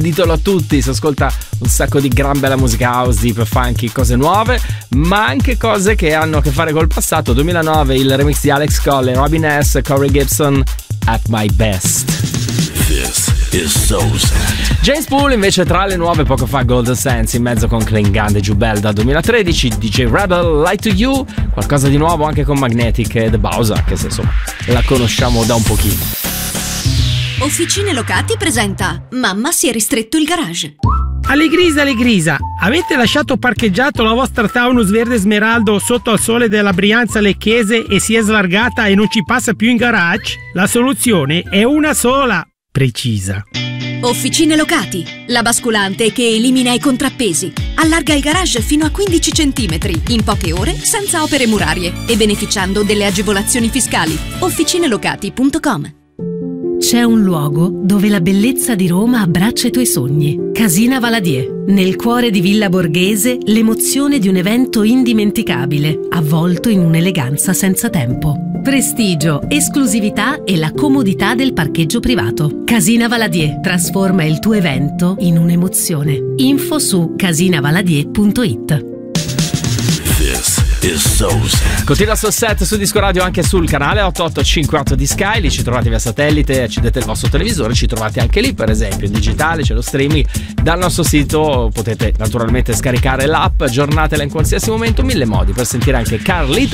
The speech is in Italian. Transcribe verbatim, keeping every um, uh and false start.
Ditelo a tutti, si ascolta un sacco di gran bella musica house, deep, funky, cose nuove, ma anche cose che hanno a che fare col passato. duemilanove il remix di Alex Cole, Robin S, Corey Gibson, At My Best. This is so sad. James Poole invece tra le nuove, poco fa Golden Sands in mezzo con Klingan e Jubel da duemilatredici, D J Rebel, Lie to You, qualcosa di nuovo anche con Magnetic e The Bowser, che se insomma la conosciamo da un pochino. Officine Locati presenta Mamma si è ristretto il garage. Allegrisa, Allegrisa, avete lasciato parcheggiato la vostra Taunus verde smeraldo sotto al sole della Brianza Lecchese e si è slargata e non ci passa più in garage? La soluzione è una sola, precisa. Officine Locati, la basculante che elimina i contrappesi. Allarga il garage fino a quindici centimetri, in poche ore, senza opere murarie e beneficiando delle agevolazioni fiscali. officinelocati punto com. C'è un luogo dove la bellezza di Roma abbraccia i tuoi sogni. Casina Valadier. Nel cuore di Villa Borghese, l'emozione di un evento indimenticabile, avvolto in un'eleganza senza tempo. Prestigio, esclusività e la comodità del parcheggio privato. Casina Valadier trasforma il tuo evento in un'emozione. Info su casina valadier punto it. This is so sad. Continua sul set su Disco Radio anche sul canale otto otto cinquanta di Sky, lì ci trovate via satellite, accendete il vostro televisore, ci trovate anche lì per esempio in digitale, c'è lo streaming dal nostro sito, potete naturalmente scaricare l'app, aggiornatela in qualsiasi momento, mille modi per sentire anche Carlita